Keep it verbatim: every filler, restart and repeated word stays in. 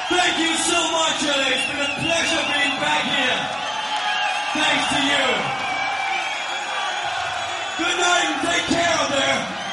Thank you so much, L A. It's been a pleasure being back here. Thanks to you. Good night and take care out there.